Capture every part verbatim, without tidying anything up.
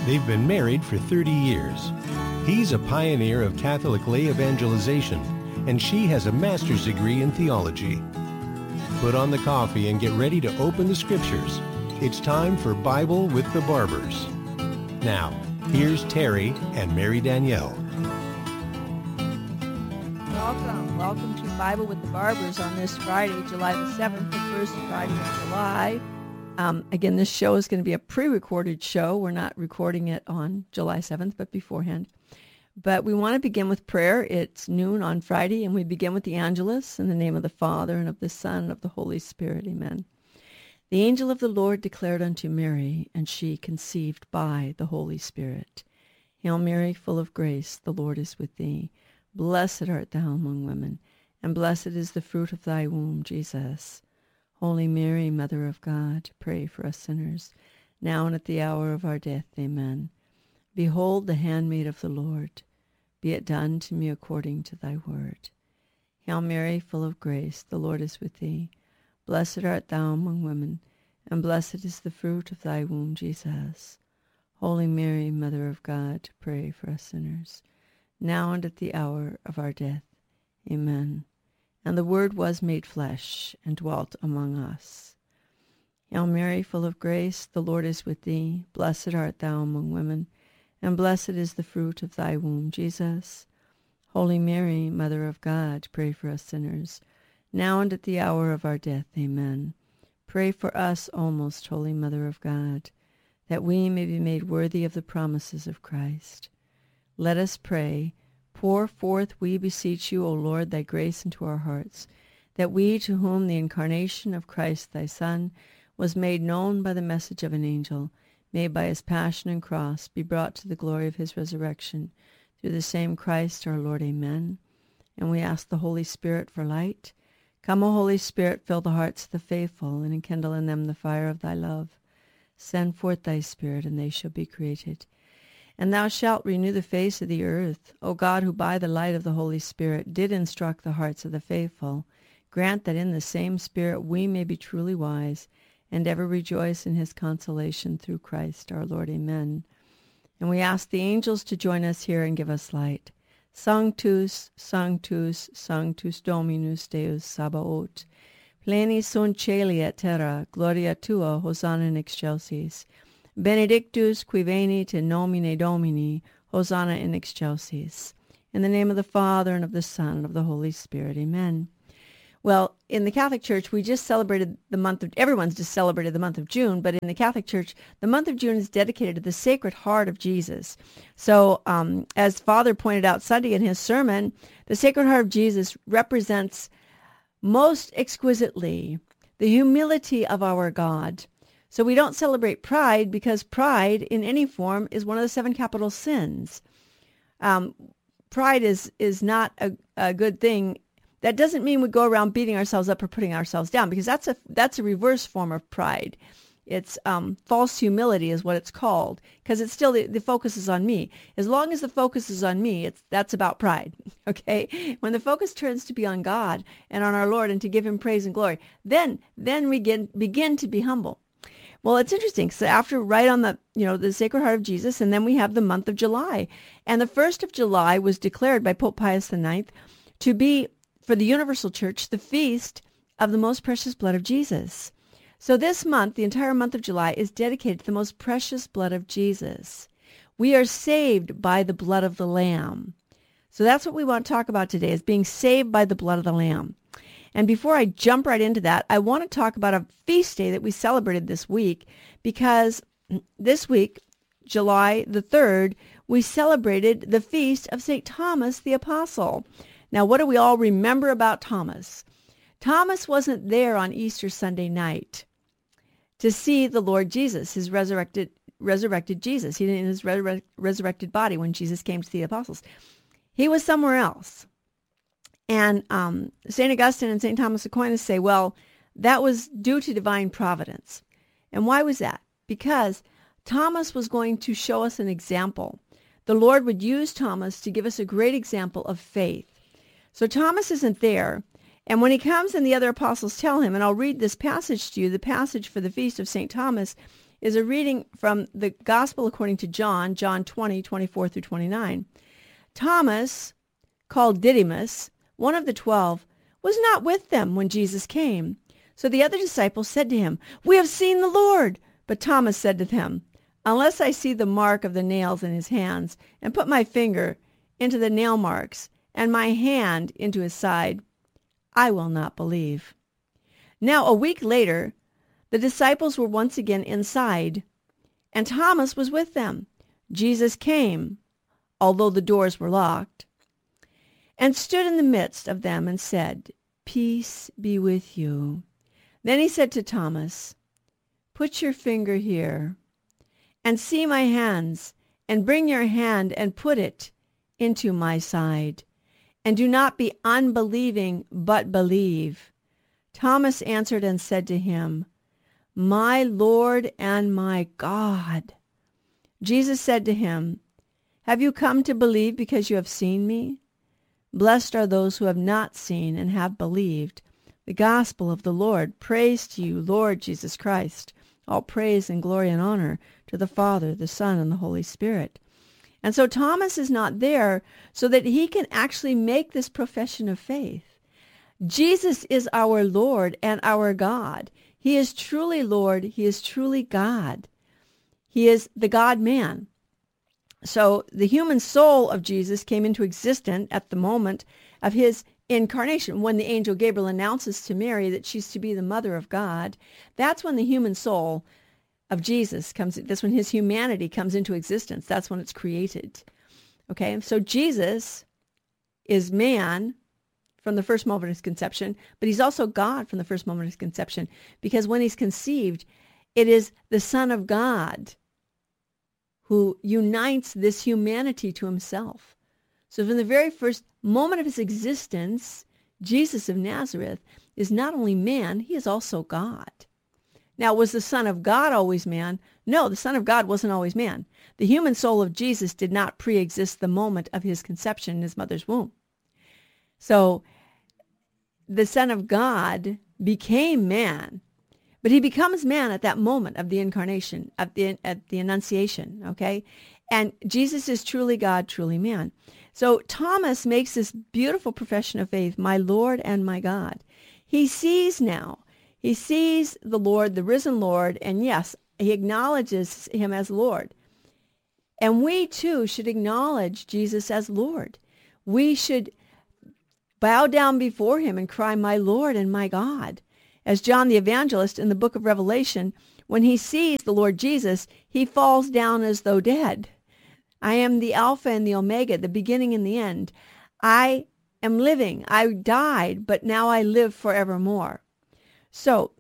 They've been married for thirty years. He's a pioneer of Catholic lay evangelization, and she has a master's degree in theology. Put on the coffee and get ready to open the scriptures. It's time for Bible with the Barbers. Now, here's Terry and Mary Danielle. Welcome. Welcome to Bible with the Barbers on this Friday, July the seventh, the first Friday of July. Um, again, this show is going to be a pre-recorded show. We're not recording it on July seventh, but beforehand. But we want to begin with prayer. It's noon on Friday, and we begin with the Angelus in the name of the Father, and of the Son, and of the Holy Spirit. Amen. The angel of the Lord declared unto Mary, and she conceived by the Holy Spirit. Hail Mary, full of grace, the Lord is with thee. Blessed art thou among women, and blessed is the fruit of thy womb, Jesus. Holy Mary, Mother of God, pray for us sinners, now and at the hour of our death. Amen. Behold the handmaid of the Lord. Be it done to me according to thy word. Hail Mary, full of grace, the Lord is with thee. Blessed art thou among women, and blessed is the fruit of thy womb, Jesus. Holy Mary, Mother of God, pray for us sinners, now and at the hour of our death. Amen. And the Word was made flesh, and dwelt among us. Hail Mary, full of grace, the Lord is with thee. Blessed art thou among women, and blessed is the fruit of thy womb, Jesus. Holy Mary, Mother of God, pray for us sinners, now and at the hour of our death. Amen. Pray for us, O most holy Mother of God, that we may be made worthy of the promises of Christ. Let us pray. Pour forth, we beseech you, O Lord, thy grace into our hearts, that we, to whom the incarnation of Christ thy Son was made known by the message of an angel, may by his passion and cross be brought to the glory of his resurrection, through the same Christ our Lord. Amen. And we ask the Holy Spirit for light. Come, O Holy Spirit, fill the hearts of the faithful, and enkindle in them the fire of thy love. Send forth thy Spirit, and they shall be created. And thou shalt renew the face of the earth. O God, who by the light of the Holy Spirit did instruct the hearts of the faithful, grant that in the same Spirit we may be truly wise, and ever rejoice in his consolation through Christ our Lord. Amen. And we ask the angels to join us here and give us light. Sanctus, Sanctus, Sanctus Dominus Deus Sabaoth. Pleni sunt caeli et terra, gloria tua, Hosanna in excelsis. Benedictus qui venit in nomine Domini, Hosanna in excelsis. In the name of the Father, and of the Son, and of the Holy Spirit. Amen. Well, in the Catholic Church, we just celebrated the month of, everyone's just celebrated the month of June, but in the Catholic Church, the month of June is dedicated to the Sacred Heart of Jesus. So, um, as Father pointed out Sunday in his sermon, the Sacred Heart of Jesus represents most exquisitely the humility of our God. So we don't celebrate pride, because pride in any form is one of the seven capital sins. Um, pride is, is not a, a good thing. That doesn't mean we go around beating ourselves up or putting ourselves down, because that's a that's a reverse form of pride. It's um, false humility is what it's called, because it's still the, the focus is on me. As long as the focus is on me, it's that's about pride. Okay, when the focus turns to be on God and on our Lord and to give him praise and glory, then then we begin begin to be humble. Well, it's interesting. So after right on the, you know, the Sacred Heart of Jesus, and then we have the month of July. And the first of July was declared by Pope Pius the ninth to be, for the Universal Church, the feast of the most precious blood of Jesus. So this month, the entire month of July, is dedicated to the most precious blood of Jesus. We are saved by the blood of the Lamb. So that's what we want to talk about today, is being saved by the blood of the Lamb. And before I jump right into that, I want to talk about a feast day that we celebrated this week, because this week, July the third, we celebrated the feast of Saint Thomas the Apostle. Now, what do we all remember about Thomas? Thomas wasn't there on Easter Sunday night to see the Lord Jesus, his resurrected resurrected Jesus. He didn't in his resur- resurrected body when Jesus came to the apostles. He was somewhere else. And um, Saint Augustine and Saint Thomas Aquinas say, well, that was due to divine providence. And why was that? Because Thomas was going to show us an example. The Lord would use Thomas to give us a great example of faith. So Thomas isn't there. And when he comes and the other apostles tell him, and I'll read this passage to you, the passage for the Feast of Saint Thomas is a reading from the Gospel according to John, John twenty, twenty-four through twenty-nine. Thomas, called Didymus, one of the twelve, was not with them when Jesus came. So the other disciples said to him, "We have seen the Lord." But Thomas said to them, "Unless I see the mark of the nails in his hands, and put my finger into the nail marks, and my hand into his side, I will not believe." Now a week later, the disciples were once again inside, and Thomas was with them. Jesus came, although the doors were locked, and stood in the midst of them and said, "Peace be with you." Then he said to Thomas, "Put your finger here, and see my hands, and bring your hand and put it into my side. And do not be unbelieving, but believe." Thomas answered and said to him, "My Lord and my God." Jesus said to him, "Have you come to believe because you have seen me? Blessed are those who have not seen and have believed." The gospel of the Lord. Praise to you, Lord Jesus Christ. All praise and glory and honor to the Father, the Son, and the Holy Spirit. And so Thomas is not there so that he can actually make this profession of faith. Jesus is our Lord and our God. He is truly Lord. He is truly God. He is the God-man. So the human soul of Jesus came into existence at the moment of his incarnation. When the angel Gabriel announces to Mary that she's to be the mother of God, that's when the human soul of Jesus comes. That's when his humanity comes into existence. That's when it's created. Okay, so Jesus is man from the first moment of his conception, but he's also God from the first moment of his conception, because when he's conceived, it is the Son of God who unites this humanity to himself. So from the very first moment of his existence, Jesus of Nazareth is not only man, he is also God. Now, was the Son of God always man? No, the Son of God wasn't always man. The human soul of Jesus did not pre-exist the moment of his conception in his mother's womb. So the Son of God became man, but he becomes man at that moment of the incarnation, at the, at the Annunciation, okay? And Jesus is truly God, truly man. So Thomas makes this beautiful profession of faith, "My Lord and my God." He sees now. He sees the Lord, the risen Lord, and yes, he acknowledges him as Lord. And we too should acknowledge Jesus as Lord. We should bow down before him and cry, "My Lord and my God." As John the Evangelist in the book of Revelation, when he sees the Lord Jesus, he falls down as though dead. "I am the Alpha and the Omega, the beginning and the end. I am living. I died, but now I live forevermore." So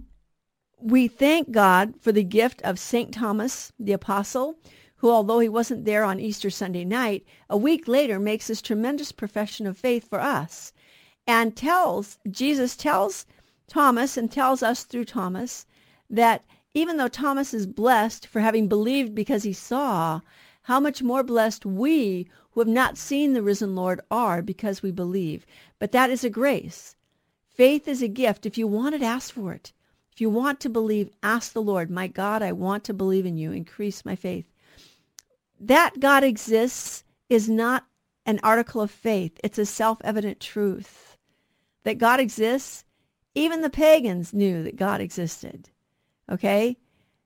we thank God for the gift of Saint Thomas the Apostle, who, although he wasn't there on Easter Sunday night, a week later makes this tremendous profession of faith for us and tells, Jesus tells Thomas and tells us through Thomas that even though Thomas is blessed for having believed because he saw, how much more blessed we who have not seen the risen Lord are because we believe. But that is a grace. Faith is a gift. If you want it, ask for it. If you want to believe, ask the Lord, "My God, I want to believe in you. Increase my faith." That God exists is not an article of faith. It's a self-evident truth. That God exists, even the pagans knew that God existed. Okay?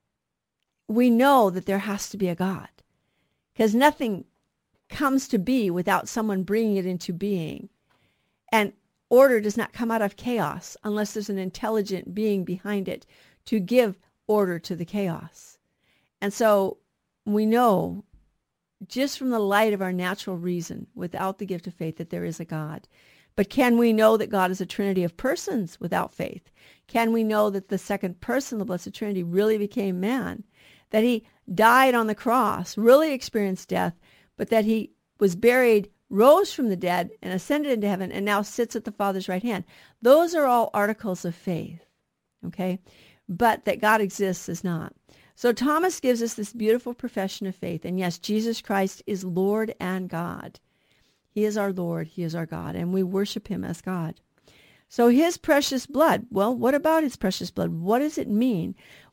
We know that there has to be a God, because nothing comes to be without someone bringing it into being. And order does not come out of chaos unless there's an intelligent being behind it to give order to the chaos. And so we know just from the light of our natural reason, without the gift of faith, that there is a God. But can we know that God is a Trinity of persons without faith? Can we know that the second person of the Blessed Trinity really became man? That he died on the cross, really experienced death, but that he was buried, rose from the dead, and ascended into heaven, and now sits at the Father's right hand? Those are all articles of faith, okay? But that God exists is not. So Thomas gives us this beautiful profession of faith. And yes, Jesus Christ is Lord and God. He is our Lord. He is our God. And we worship him as God. So his precious blood, well, what about his precious blood? What does it mean?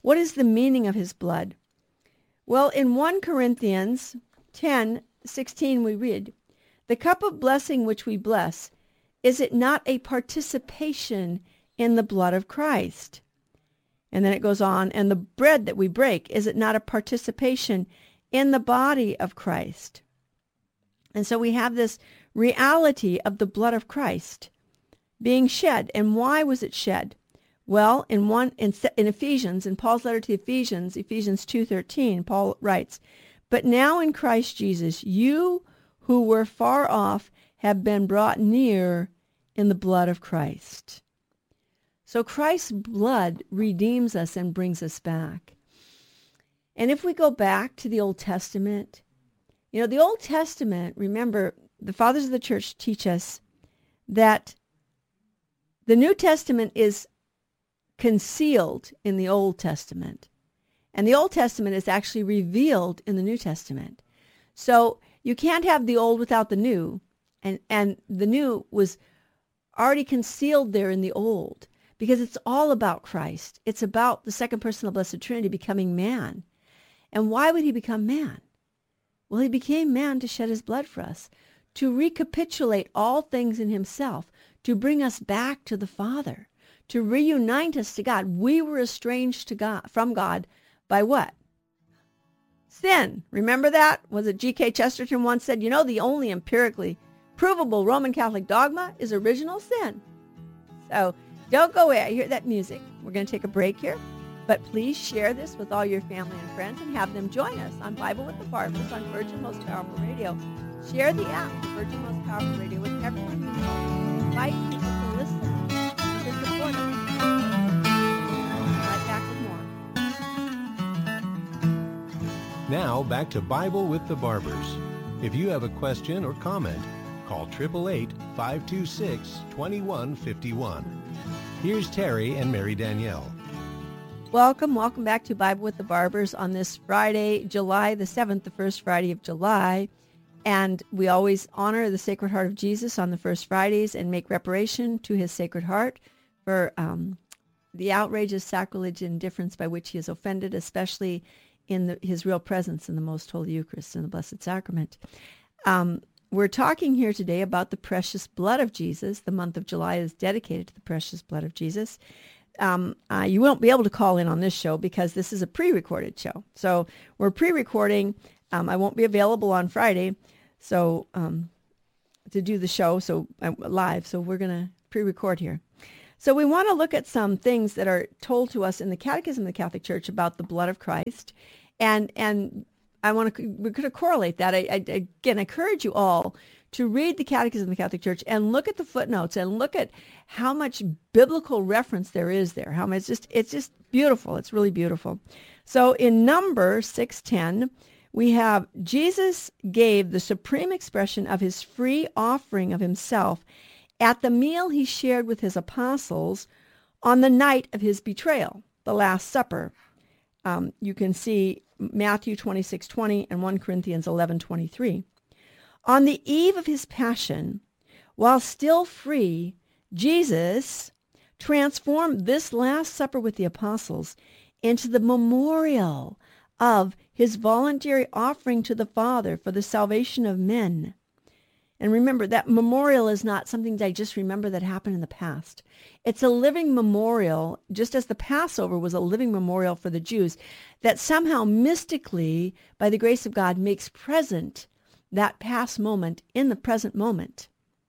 What is the meaning of his blood? Well, in First Corinthians ten sixteen we read, "The cup of blessing which we bless, is it not a participation in the blood of Christ?" And then it goes on, "And the bread that we break, is it not a participation in the body of Christ?" And so we have this reality of the blood of Christ being shed. And why was it shed? Well, in one in, in Ephesians, in Paul's letter to the Ephesians, Ephesians two thirteen, Paul writes, "But now in Christ Jesus, you who were far off have been brought near in the blood of Christ." So Christ's blood redeems us and brings us back. And if we go back to the Old Testament, you know, the Old Testament, remember, the fathers of the church teach us that the New Testament is concealed in the Old Testament, and the Old Testament is actually revealed in the New Testament. So you can't have the Old without the New, and, and the New was already concealed there in the Old, because it's all about Christ. It's about the second person of the Blessed Trinity becoming man. And why would he become man? Well, he became man to shed his blood for us, to recapitulate all things in himself, to bring us back to the Father, to reunite us to God. We were estranged to God from God by what? Sin. Remember that? Was it G K Chesterton once said, you know, the only empirically provable Roman Catholic dogma is original sin. So don't go away. I hear that music. We're going to take a break here. But please share this with all your family and friends and have them join us on Bible with the Barbers on Virgin Most Powerful Radio. Share the app, Virgin Most Powerful Radio, with everyone you know. Invite people to listen, to support us. Right back with more. Now, back to Bible with the Barbers. If you have a question or comment, call eight eight eight, five two six, two one five one. Here's Terry and Mary Danielle. Welcome, welcome back to Bible with the Barbers on this Friday, July the seventh, the first Friday of July. And we always honor the Sacred Heart of Jesus on the first Fridays and make reparation to his Sacred Heart for um, the outrageous sacrilege and indifference by which he is offended, especially in the, his real presence in the Most Holy Eucharist and the Blessed Sacrament. Um, we're talking here today about the precious blood of Jesus. The month of July is dedicated to the precious blood of Jesus. Um, uh, you won't be able to call in on this show because this is a pre-recorded show. So we're pre-recording. Um, I won't be available on Friday so um, to do the show so uh, live. So we're going to pre-record here. So we want to look at some things that are told to us in the Catechism of the Catholic Church about the blood of Christ. And and I want to, we're going to correlate that. I, I again encourage you all to read the Catechism of the Catholic Church and look at the footnotes and look at how much biblical reference there is there. How much it's just it's just beautiful. It's really beautiful. So in number six ten, we have Jesus gave the supreme expression of his free offering of himself at the meal he shared with his apostles on the night of his betrayal, the Last Supper. Um, you can see Matthew twenty-six twenty and First Corinthians eleven twenty-three. On the eve of his passion, while still free, Jesus transformed this Last Supper with the apostles into the memorial of his voluntary offering to the Father for the salvation of men. And remember, that memorial is not something that I just remember that happened in the past. It's a living memorial, just as the Passover was a living memorial for the Jews, that somehow mystically, by the grace of God, makes present that past moment in the present moment.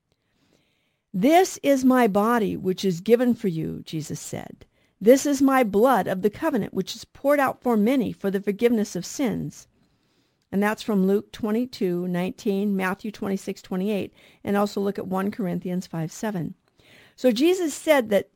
This is my body, which is given for you, Jesus said. This is my blood of the covenant, which is poured out for many for the forgiveness of sins. And that's from Luke twenty-two nineteen, Matthew twenty-six twenty-eight, and also look at First Corinthians five seven. So Jesus said that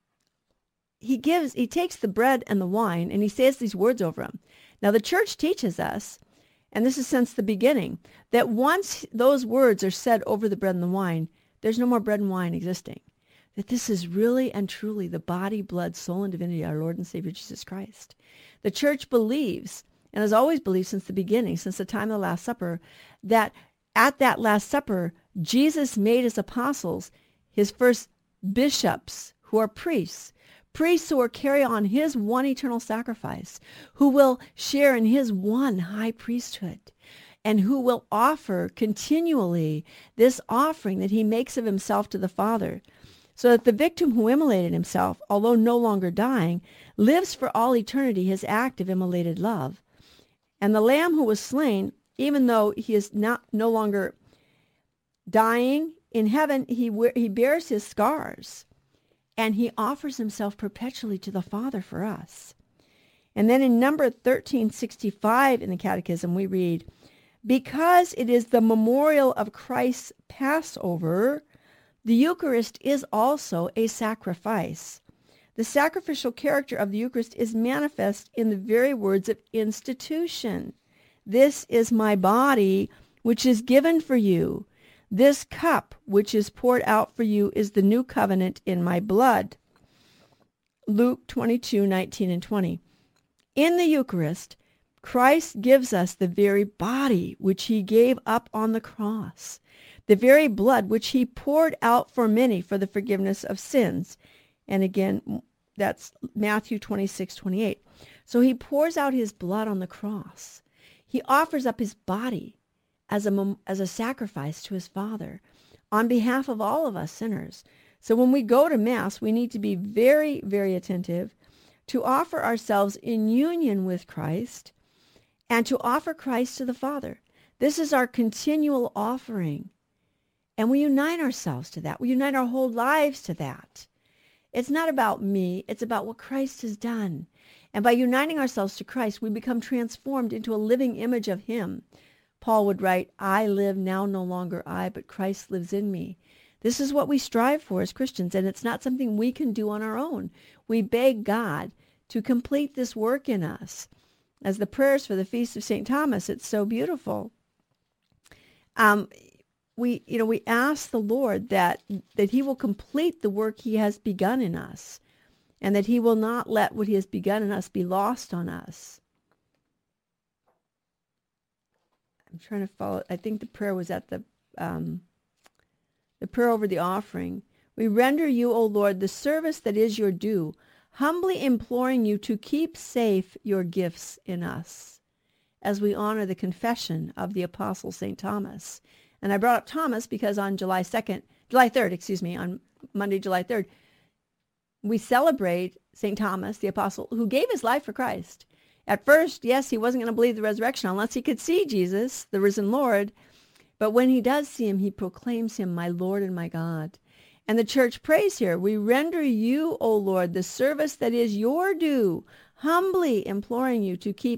he gives, he takes the bread and the wine, and he says these words over them. Now the church teaches us, and this is since the beginning, that once those words are said over the bread and the wine, there's no more bread and wine existing. That this is really and truly the body, blood, soul, and divinity of our Lord and Savior Jesus Christ. The church believes, and has always believed since the beginning, since the time of the Last Supper, that at that Last Supper, Jesus made his apostles his first bishops, who are priests, priests who will carry on his one eternal sacrifice, who will share in his one high priesthood, and who will offer continually this offering that he makes of himself to the Father, so that the victim who immolated himself, although no longer dying, lives for all eternity his act of immolated love. And the Lamb who was slain, even though he is not no longer dying, in heaven he he bears his scars, and he offers himself perpetually to the Father for us. And then in number thirteen sixty-five in the Catechism, we read, because it is the memorial of Christ's Passover, the Eucharist is also a sacrifice. The sacrificial character of the Eucharist is manifest in the very words of institution. This is my body, which is given for you. This cup, which is poured out for you, is the new covenant in my blood. Luke twenty-two, nineteen and twenty. In the Eucharist, Christ gives us the very body which he gave up on the cross, the very blood which he poured out for many for the forgiveness of sins. And again, that's Matthew twenty-six, twenty-eight. So he pours out his blood on the cross. He offers up his body as a, as a sacrifice to his Father on behalf of all of us sinners. So when we go to Mass, we need to be very, very attentive to offer ourselves in union with Christ and to offer Christ to the Father. This is our continual offering. And we unite ourselves to that. We unite our whole lives to that. It's not about me. It's about what Christ has done. And by uniting ourselves to Christ, we become transformed into a living image of him. Paul would write, I live now no longer I, but Christ lives in me. This is what we strive for as Christians, and it's not something we can do on our own. We beg God to complete this work in us. As the prayers for the Feast of Saint Thomas, it's so beautiful. Um, we, you know, we ask the Lord that that he will complete the work he has begun in us, and that he will not let what he has begun in us be lost on us. I'm trying to follow. I think the prayer was at the um, the prayer over the offering. We render you, O Lord, the service that is your due, humbly imploring you to keep safe your gifts in us, as we honor the confession of the Apostle Saint Thomas. And I brought up Thomas because on July second, July third, excuse me, on Monday, July third, we celebrate Saint Thomas, the Apostle, who gave his life for Christ. At first, yes, he wasn't going to believe the resurrection unless he could see Jesus, the risen Lord. But when he does see him, he proclaims him my Lord and my God. And the church prays here, we render you, O Lord, the service that is your due, humbly imploring you to keep